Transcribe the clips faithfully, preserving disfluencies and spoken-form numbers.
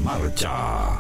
marcha.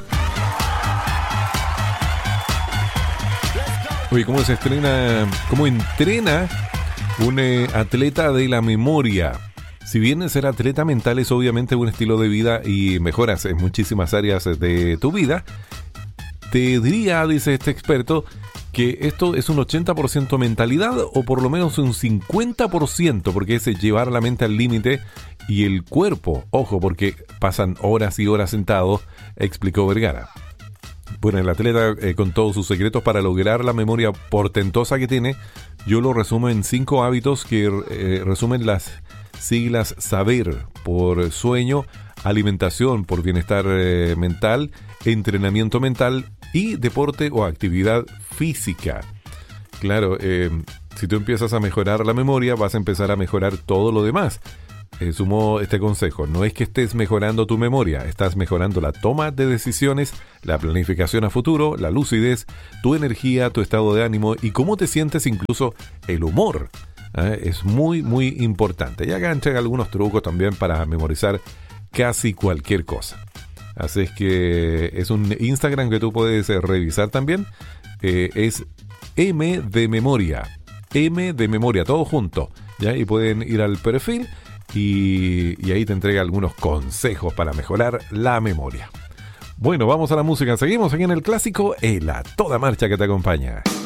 Oye, ¿cómo se estrena, cómo entrena un eh, atleta de la memoria? Si bien ser atleta mental es obviamente un estilo de vida y mejoras en muchísimas áreas de tu vida, te diría, dice este experto, que esto es un ochenta por ciento mentalidad o por lo menos un cincuenta por ciento, porque es llevar la mente al límite y el cuerpo, ojo, porque pasan horas y horas sentados, explicó Vergara. Bueno, el atleta eh, con todos sus secretos para lograr la memoria portentosa que tiene, yo lo resumo en cinco hábitos que eh, resumen las siglas SABER, por sueño, alimentación por bienestar eh, mental, entrenamiento mental y deporte o actividad física. Claro, eh, si tú empiezas a mejorar la memoria, vas a empezar a mejorar todo lo demás. Eh, sumó este consejo: no es que estés mejorando tu memoria, estás mejorando la toma de decisiones, la planificación a futuro, la lucidez, tu energía, tu estado de ánimo y cómo te sientes, incluso el humor. ¿Eh? Es muy, muy importante. Y acá entrega algunos trucos también para memorizar casi cualquier cosa. Así es que es un Instagram que tú puedes eh, revisar también. Eh, es M de memoria. M de memoria, todo junto. ¿Ya? Y pueden ir al perfil y, y ahí te entrega algunos consejos para mejorar la memoria. Bueno, vamos a la música. Seguimos aquí en el clásico, en la toda marcha que te acompaña.